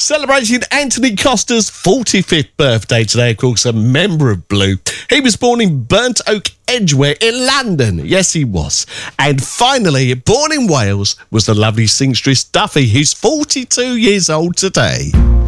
Celebrating Anthony Costa's 45th birthday today, of course, a member of Blue. He was born in Burnt Oak, Edgware in London. Yes, he was. And finally, born in Wales, was the lovely songstress Duffy, who's 42 years old today.